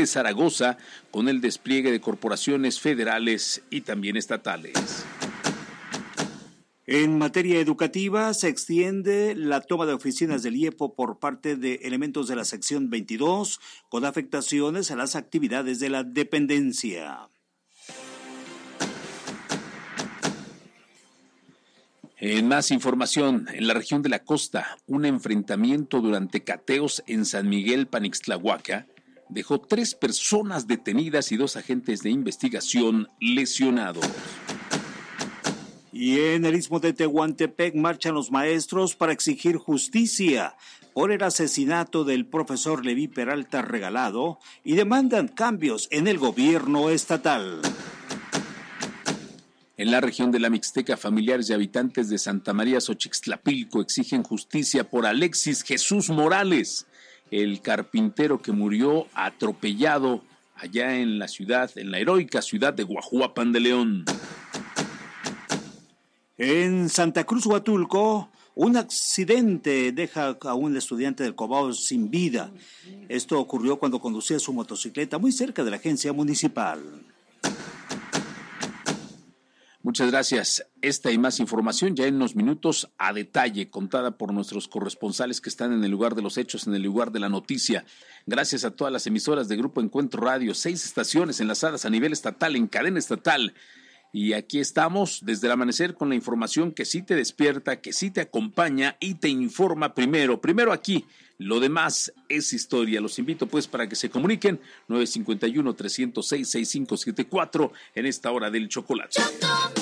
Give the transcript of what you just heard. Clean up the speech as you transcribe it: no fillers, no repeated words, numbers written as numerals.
de Zaragoza con el despliegue de corporaciones federales y también estatales. En materia educativa, se extiende la toma de oficinas del IEPO por parte de elementos de la sección 22, con afectaciones a las actividades de la dependencia. En más información, en la región de la costa, un enfrentamiento durante cateos en San Miguel Panixtlahuaca dejó 3 personas detenidas y 2 agentes de investigación lesionados. Y en el istmo de Tehuantepec marchan los maestros para exigir justicia por el asesinato del profesor Leví Peralta Regalado y demandan cambios en el gobierno estatal. En la región de la Mixteca, familiares y habitantes de Santa María Xochixtlapilco exigen justicia por Alexis Jesús Morales, el carpintero que murió atropellado allá en la heroica ciudad de Guajuapan de León. En Santa Cruz Huatulco, un accidente deja a un estudiante del Cobao sin vida. Esto ocurrió cuando conducía su motocicleta muy cerca de la agencia municipal. Muchas gracias. Esta y más información ya en unos minutos a detalle, contada por nuestros corresponsales que están en el lugar de los hechos, en el lugar de la noticia. Gracias a todas las emisoras de Grupo Encuentro Radio, 6 estaciones enlazadas a nivel estatal, en cadena estatal. Y aquí estamos desde el amanecer con la información que sí te despierta, que sí te acompaña y te informa primero. Primero aquí, lo demás es historia. Los invito pues para que se comuniquen 951-306-6574 en esta hora del chocolate.